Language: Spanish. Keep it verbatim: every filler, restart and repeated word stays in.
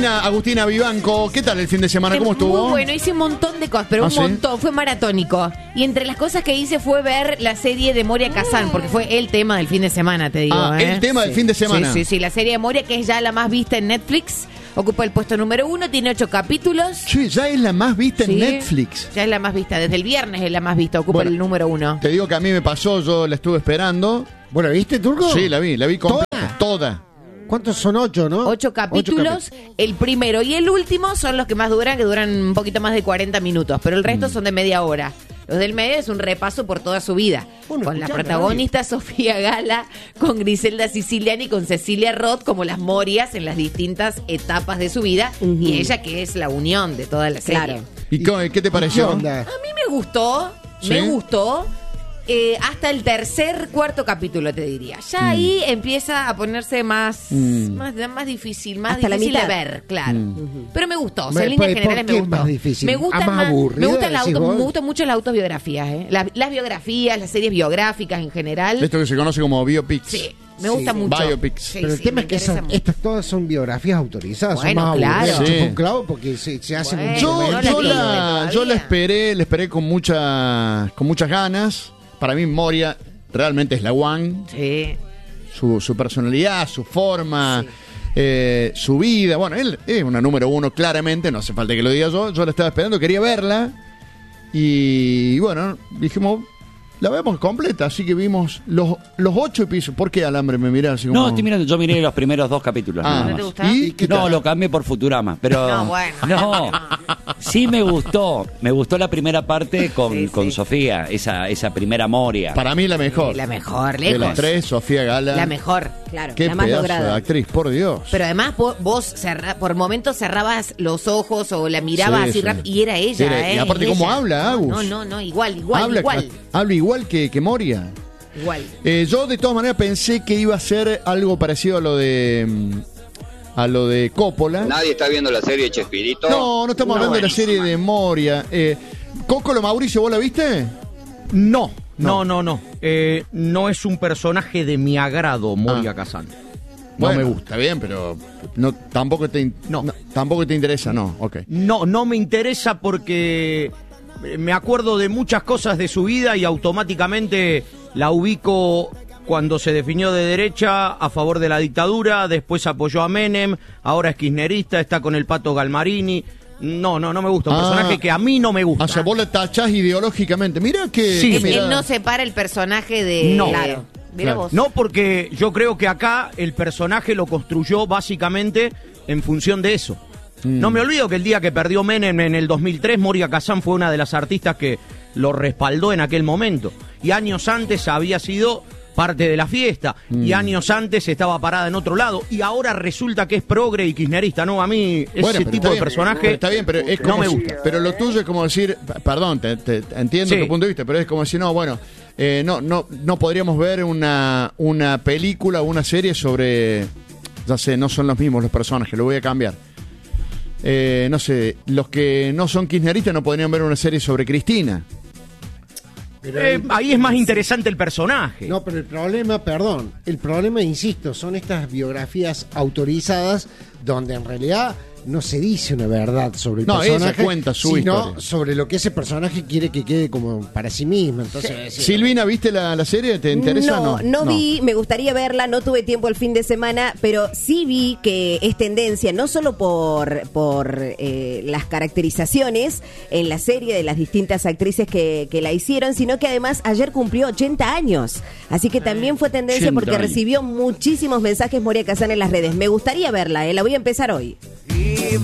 Agustina, Agustina Vivanco, ¿qué tal el fin de semana? ¿Cómo estuvo? Muy bueno, hice un montón de cosas, pero ¿Ah, un sí? montón, fue maratónico. Y entre las cosas que hice fue ver la serie de Moria Kazan, porque fue el tema del fin de semana, te digo. Ah, ¿eh? el tema sí. del fin de semana. Sí, sí, sí, la serie de Moria, que es ya la más vista en Netflix, ocupa el puesto número uno, tiene ocho capítulos. Sí, ya es la más vista Sí, en Netflix. Ya es la más vista, desde el viernes es la más vista, ocupa Bueno, el número uno. Te digo que a mí me pasó, yo la estuve esperando. Bueno, ¿viste, Turco? Sí, la vi, la vi completa. ¿Toda? Toda. ¿Cuántos son? Ocho, ¿no? Ocho capítulos, Ocho el primero y el último son los que más duran, que duran un poquito más de cuarenta minutos, pero el resto Mm. son de media hora. Los del medio es un repaso por toda su vida, Bueno, con la escuchá, protagonista Sofía Gala, con Griselda Siciliani y con Cecilia Roth como las Morias en las distintas etapas de su vida, Ujú. y ella que es la unión de toda la serie. Claro. ¿Y cómo- qué te pareció? ¿Qué onda? A mí me gustó, ¿Sí? me gustó. eh, hasta el tercer, cuarto capítulo, te diría. Ya Mm. ahí empieza a ponerse más, Mm. más, más difícil, más Hasta la difícil de mitad. ver, claro. Mm. Pero me gustó, o sea, Me- en líneas ¿por generales qué me es gustó. más difícil? Me gustan ¿Ah, más más, aburrida, me gustan, la decís auto- vos? me gustan mucho las autobiografías, ¿eh? Las, las biografías, las series biográficas en general. Esto que se conoce como biopics. Sí, me Sí. gusta mucho. Biopics. Sí, Pero el sí, tema me es que interesa esas- mucho. estas todas son biografías autorizadas, Bueno, son más claro. aburridas. Sí. Chupa un clavo porque se, se hacen Bueno, un Yo, no la yo, vi la, todavía. yo la esperé, la esperé con mucha, con muchas ganas. Para mí Moria realmente es la one. Sí. Su, su personalidad, su forma, eh, su vida. Bueno, él es una número uno claramente, no hace falta que lo diga yo. Yo la estaba esperando, quería verla. Y bueno, dijimos, la vemos completa. Así que vimos los, los ocho episodios. ¿Por qué, Alambre, me mirás así como...? No, estoy mirando, yo miré los primeros dos capítulos. Ah, nada ¿No más. te gusta? ¿Y qué No, tal? lo cambié por Futurama, pero... No, bueno. No, sí me gustó. Me gustó la primera parte con, Sí, con sí. Sofía, esa, esa primera Moria. Para mí la mejor. La mejor, De lejos. las tres, Sofía Gala. La mejor. Claro, Qué la más pedazo de lograda. actriz, por Dios. Pero además po- vos cerra- por momentos cerrabas los ojos o la mirabas Sí, así sí. rap- y era ella, Era- ¿eh? y aparte Es cómo ella. habla, Agus. No, no, no, igual, igual, habla, igual. habla igual que, que Moria. Igual. Eh, yo de todas maneras pensé que iba a ser algo parecido a lo de mm, a lo de Coppola. Nadie está viendo la serie Chespirito. No, no estamos hablando de la serie de Moria. Eh, Cócolo, Mauricio, ¿vos la viste? No, No. no, no, no. Eh, no es un personaje de mi agrado, Moria Ah. Kazan. No Bueno, me gusta. Está bien, pero no tampoco te in- No. tampoco te interesa, no. Ok. No, no me interesa porque me acuerdo de muchas cosas de su vida y automáticamente la ubico cuando se definió de derecha a favor de la dictadura, después apoyó a Menem, ahora es kirchnerista, está con el Pato Galmarini. No, no, no me gusta. Un Ah. personaje que a mí no me gusta. O sea, vos la tachás ideológicamente. Mira que Sí. qué Él, mirada. él no separa el personaje de... No. Claro. Mira Claro. vos. No, porque yo creo que acá el personaje lo construyó básicamente en función de eso. Mm. No me olvido que el día que perdió Menem en el dos mil tres, Moria Kazan fue una de las artistas que lo respaldó en aquel momento. Y años antes había sido parte de la fiesta. Y años antes estaba parada en otro lado. Y ahora resulta que es progre y kirchnerista. No, a mí ese Bueno, pero tipo está de bien, personaje pero está bien, pero es no como me si- gusta. Pero lo tuyo es como decir, p- perdón, te, te- entiendo Sí. tu punto de vista, pero es como si no, bueno, eh, no, no, no podríamos ver una, una película o una serie sobre, ya sé, no son los mismos los personajes, lo voy a cambiar. Eh, no sé, los que no son kirchneristas no podrían ver una serie sobre Cristina. Pero Eh, el- ahí es más interesante el personaje. No, pero el problema, perdón, el problema, insisto, son estas biografías autorizadas donde en realidad no se dice una verdad sobre el No, ella personaje, cuenta su sino historia. sobre lo que ese personaje quiere que quede como para sí mismo. Entonces, sí. Silvina, ¿viste la, la serie? ¿Te interesa no, o no? no vi, me gustaría verla, no tuve tiempo el fin de semana, pero sí vi que es tendencia, no solo por, por eh, las caracterizaciones en la serie de las distintas actrices que, que la hicieron, sino que además ayer cumplió ochenta años. Así que también fue tendencia ochenta porque años. recibió muchísimos mensajes Moria Kazan en las redes. Me gustaría verla, eh, la voy a empezar hoy.